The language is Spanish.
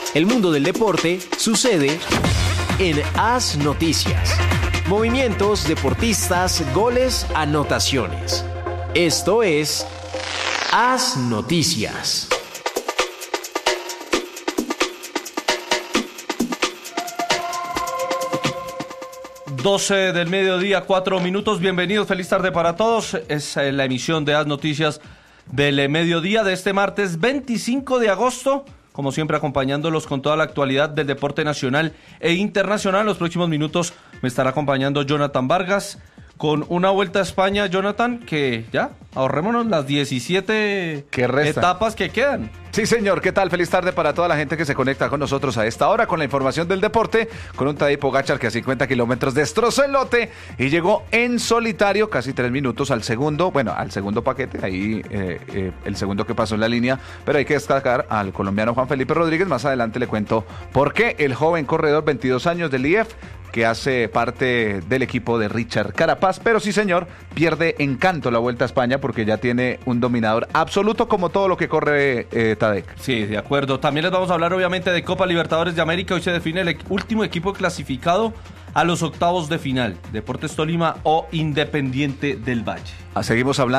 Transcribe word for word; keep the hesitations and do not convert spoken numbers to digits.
El mundo del deporte sucede en Haz Noticias. Movimientos, deportistas, goles, anotaciones. Esto es Haz Noticias. doce del mediodía, cuatro minutos. Bienvenidos, feliz tarde para todos. Es eh, la emisión de Haz Noticias del eh, mediodía de este martes veinticinco de agosto. Como siempre, acompañándolos con toda la actualidad del deporte nacional e internacional. En los próximos minutos me estará acompañando Jonathan Vargas con una Vuelta a España, Jonathan, que ya, ahorrémonos las diecisiete etapas que quedan. Sí, señor, ¿qué tal? Feliz tarde para toda la gente que se conecta con nosotros a esta hora con la información del deporte, con un Tadej Pogačar que a cincuenta kilómetros destrozó el lote y llegó en solitario, casi tres minutos al segundo, bueno, al segundo paquete, ahí eh, eh, el segundo que pasó en la línea, pero hay que destacar al colombiano Juan Felipe Rodríguez. Más adelante le cuento por qué el joven corredor, veintidós años, del I E F, que hace parte del equipo de Richard Carapaz, pero sí, señor, pierde encanto la Vuelta a España porque ya tiene un dominador absoluto como todo lo que corre eh, Tadej. Sí, de acuerdo. También les vamos a hablar obviamente de Copa Libertadores de América. Hoy se define el último equipo clasificado a los octavos de final, Deportes Tolima o Independiente del Valle. Seguimos hablando